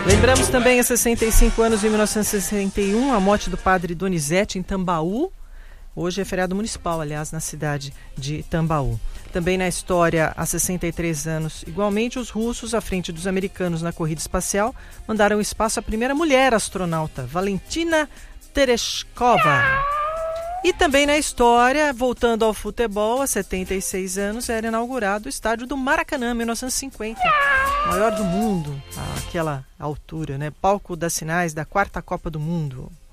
Lembramos também, há 65 anos, em 1961, a morte do padre Donizete em Tambaú. Hoje é feriado municipal, aliás, na cidade de Tambaú. Também na história, há 63 anos, igualmente, os russos, à frente dos americanos na corrida espacial, mandaram ao espaço a primeira mulher astronauta, Valentina Tereshkova. E também na história, voltando ao futebol, há 76 anos, era inaugurado o estádio do Maracanã, em 1950. Maior do mundo, àquela altura, né? Palco das finais da 4ª Copa do Mundo.